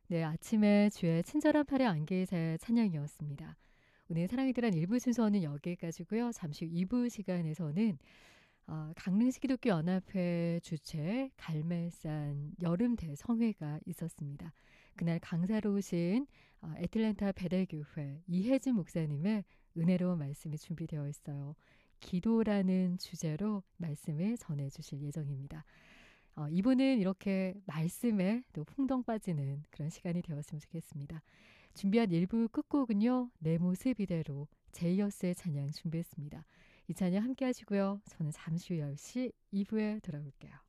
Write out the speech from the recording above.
네, 아침에 주의 친절한 팔에 안기자의 찬양이었습니다. 오늘 사랑의 계란 1부 순서는 여기까지고요. 잠시 후 2부 시간에서는 강릉시 기독교 연합회 주최 갈매산 여름 대성회가 있었습니다. 그날 강사로 오신 애틀랜타 베델교회 이혜진 목사님의 은혜로운 말씀이 준비되어 있어요. 기도라는 주제로 말씀을 전해주실 예정입니다. 이분은 이렇게 말씀에 또 풍덩 빠지는 그런 시간이 되었으면 좋겠습니다. 준비한 1부 끝곡은요. 내 모습 이대로 제이어스의 찬양 준비했습니다. 이 찬양 함께 하시고요. 저는 잠시 후 10시 2부에 돌아올게요.